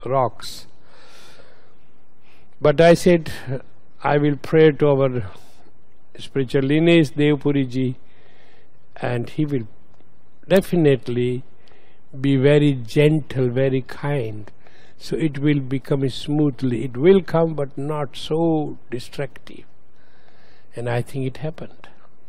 rocks. But I said, I will pray to our spiritual lineage, Devpuri ji, and he will definitely be very gentle, very kind. So it will become smoothly. It will come, but not so destructive. And I think it happened.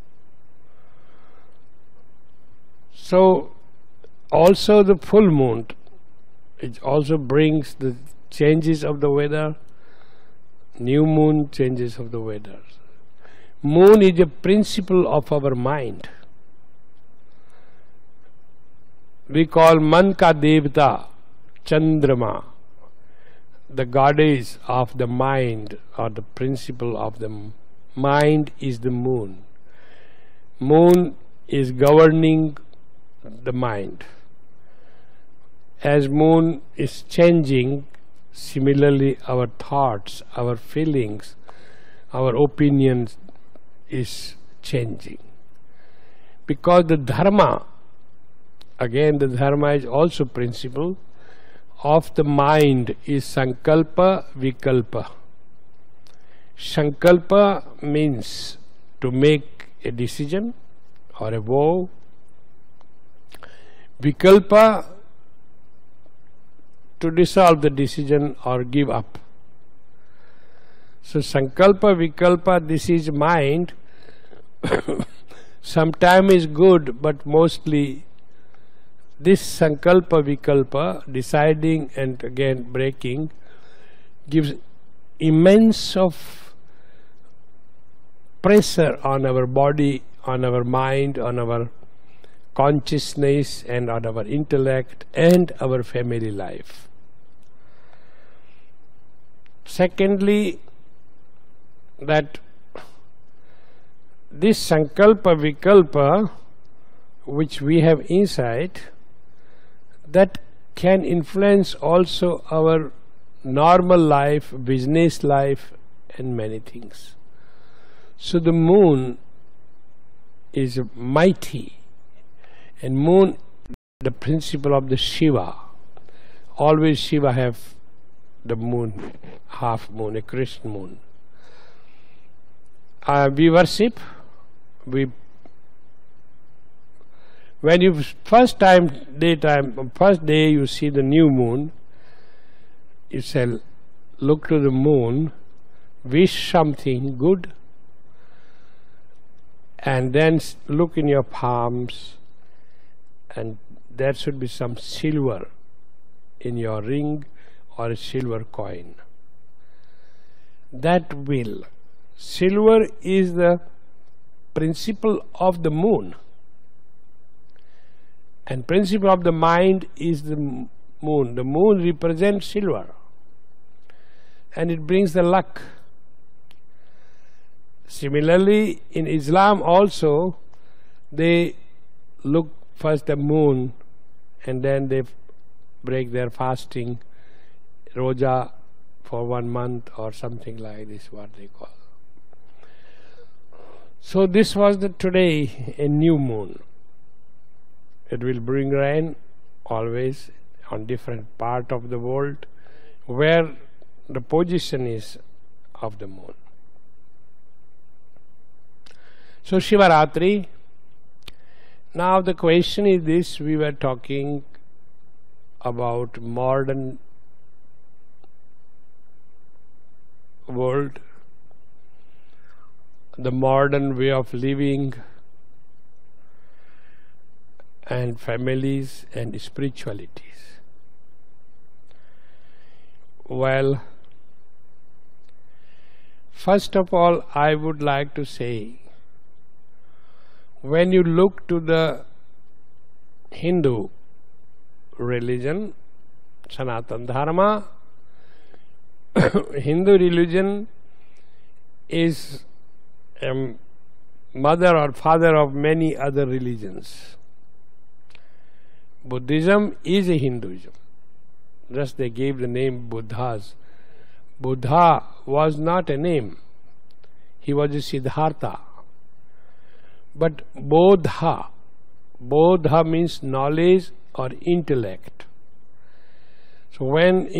So also the full moon, it also brings the changes of the weather. New moon, changes of the weather. Moon is a principle of our mind. We call Man ka Devta Chandrama, the goddess of the mind, or the principle of the mind is the moon. Moon is governing the mind. As moon is changing, similarly our thoughts, our feelings, our opinions is changing. Because the dharma, again the dharma is also principle of the mind, is sankalpa vikalpa. Sankalpa means to make a decision or a vow. Vikalpa, to dissolve the decision or give up. So sankalpa vikalpa, this is mind. Sometimes is good, but mostly this sankalpa vikalpa, deciding and again breaking, gives immense of pressure on our body, on our mind, on our consciousness, and on our intellect and our family life. Secondly, that this sankalpa vikalpa which we have inside, that can influence also our normal life, business life, and many things. So the moon is mighty, and moon, the principle of the Shiva. Always Shiva have the moon, half moon, a Krishna moon. We worship. When you first day you see the new moon, you say, look to the moon, wish something good, and then look in your palms, and there should be some silver in your ring or a silver coin. That will. Silver is the principle of the moon, and principle of the mind is the moon. The moon represents silver, and it brings the luck. Similarly, in Islam also, they look first the moon, and then they break their fasting, roja, for 1 month or something like this, what they call. So this was today a new moon. It will bring rain always on different part of the world where the position is of the moon. So Shivaratri. Now the question is this: we were talking about modern world, the modern way of living, and families and spiritualities. Well, first of all, I would like to say, when you look to the Hindu religion, Sanatana Dharma, Hindu religion is mother or father of many other religions. Buddhism is a Hinduism. Just they gave the name Buddhas. Buddha was not a name. He was a Siddhartha. But Bodha, Bodha means knowledge or intellect. So when